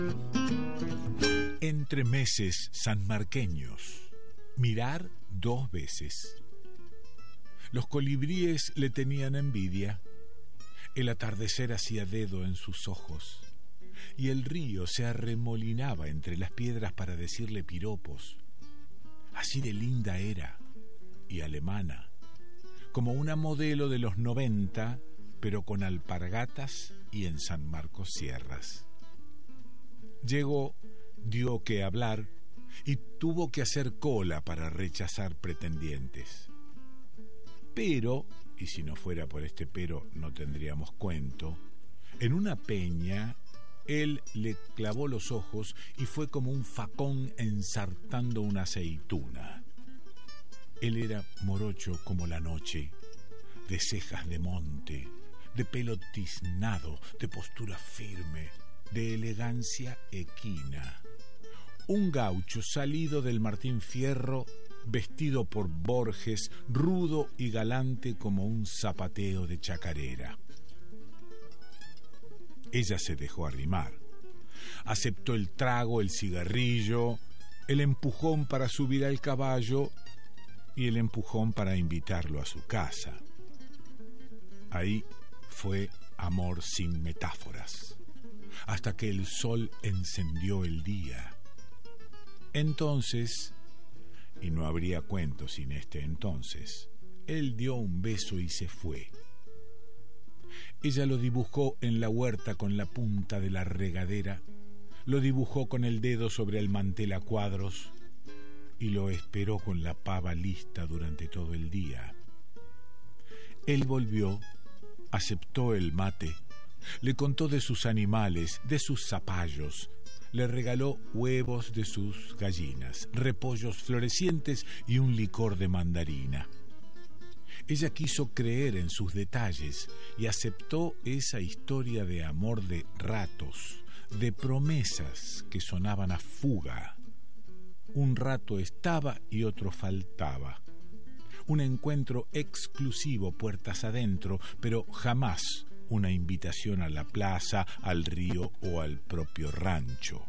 Entremeses sanmarqueños. Mirar 2 veces. Los colibríes le tenían envidia. El atardecer hacía dedo en sus ojos y el río se arremolinaba entre las piedras para decirle piropos. Así de linda era y alemana, como una modelo de los 90, pero con alpargatas y en San Marcos sierras. Llegó, dio que hablar y tuvo que hacer cola para rechazar pretendientes. Pero, y si no fuera por este pero no tendríamos cuento, en una peña él le clavó los ojos y fue como un facón ensartando una aceituna. Él era morocho como la noche, de cejas de monte, de pelo tiznado, de postura firme, de elegancia equina. Un gaucho salido del Martín Fierro, vestido por Borges, rudo y galante como un zapateo de chacarera. Ella se dejó arrimar. Aceptó el trago, el cigarrillo, el empujón para subir al caballo y el empujón para invitarlo a su casa. Ahí fue amor sin metáforas, hasta que el sol encendió el día. Entonces, y no habría cuento sin este entonces, él dio un beso y se fue. Ella lo dibujó en la huerta con la punta de la regadera, lo dibujó con el dedo sobre el mantel a cuadros y lo esperó con la pava lista durante todo el día. Él volvió, aceptó el mate, le contó de sus animales, de sus zapallos, le regaló huevos de sus gallinas, repollos florecientes y un licor de mandarina. Ella quiso creer en sus detalles y aceptó esa historia de amor de ratos, de promesas que sonaban a fuga. Un rato estaba y otro faltaba. Un encuentro exclusivo puertas adentro, pero jamás una invitación a la plaza, al río o al propio rancho.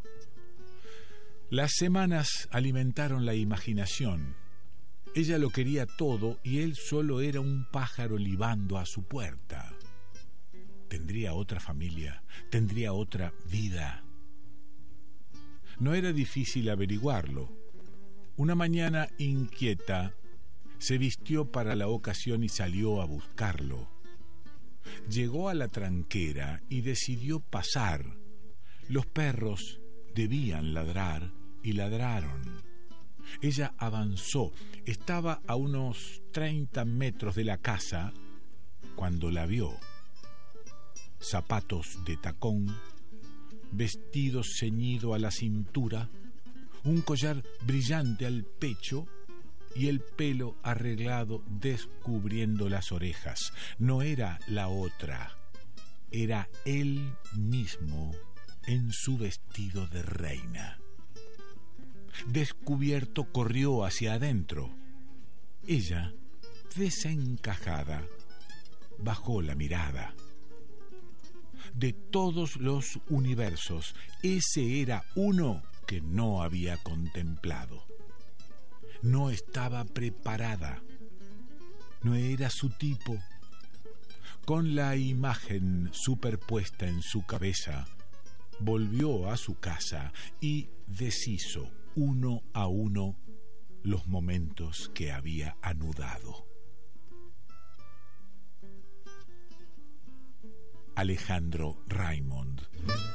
Las semanas alimentaron la imaginación. Ella lo quería todo y él solo era un pájaro libando a su puerta. Tendría otra familia, tendría otra vida. No era difícil averiguarlo. Una mañana inquieta, se vistió para la ocasión y salió a buscarlo. Llegó a la tranquera y decidió pasar. Los perros debían ladrar y ladraron. Ella avanzó. Estaba a unos 30 metros de la casa cuando la vio. Zapatos de tacón, vestido ceñido a la cintura, un collar brillante al pecho y el pelo arreglado descubriendo las orejas. No era la otra, era él mismo en su vestido de reina. Descubierto, corrió hacia adentro. Ella, desencajada, bajó la mirada. De todos los universos, ese era uno que no había contemplado. No estaba preparada. No era su tipo. Con la imagen superpuesta en su cabeza, volvió a su casa y deshizo uno a uno los momentos que había anudado. Alejandro Raymond.